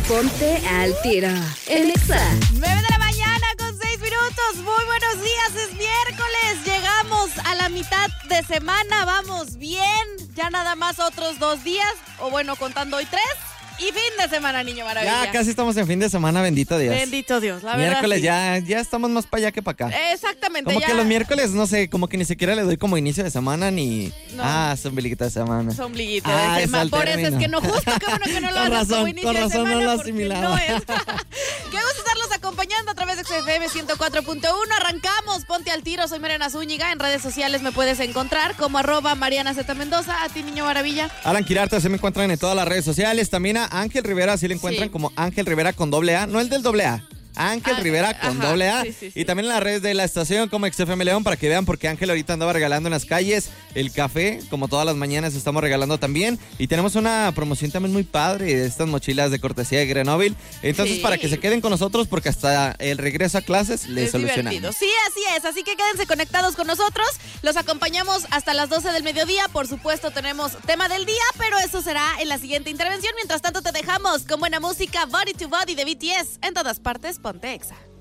Ponte al tiro en Exa. 9 de la mañana con 6 minutos. Muy buenos días, es miércoles. Llegamos a la mitad de semana. Vamos bien. Ya nada más otros 2 días. O bueno, contando hoy 3. Y fin de semana, niño maravilla. Ya casi estamos en fin de semana, bendito Dios. Bendito Dios, la verdad. Miércoles, sí. ya estamos más para allá que para acá. Exactamente. Como ya. que los miércoles, no sé, como que ni siquiera le doy como inicio de semana ni... No. Su ombliguito de semana. Su ombliguito Ah, de es semana. al Por eso es término. que no, justo, qué bueno que no lo Con hagas como razón, inicio con de razón no semana, lo porque asimilaba. no es. Qué gusto estarlos acompañando a través de XFM 104.1. Arrancamos, ponte al tiro. Soy Mariana Zúñiga. En redes sociales me puedes encontrar como @Mariana Z Mendoza. A ti, niño maravilla. Alan Quirarte, se me encuentran en todas las redes sociales. También a Ángel Rivera, así le encuentran como Ángel Rivera con AA, no el del AA. Ángel Rivera con AA. Sí. Y también en las redes de la estación como XFM León para que vean porque Ángel ahorita andaba regalando en las calles el café, como todas las mañanas estamos regalando también. Y tenemos una promoción también muy padre de estas mochilas de cortesía de Grenoble. Entonces para que se queden con nosotros porque hasta el regreso a clases les solucionamos. Divertido. Sí, así es. Así que quédense conectados con nosotros. Los acompañamos hasta las 12 del mediodía. Por supuesto tenemos tema del día, pero eso será en la siguiente intervención. Mientras tanto te dejamos con buena música, Body to Body de BTS. En todas partes, ponte Exa.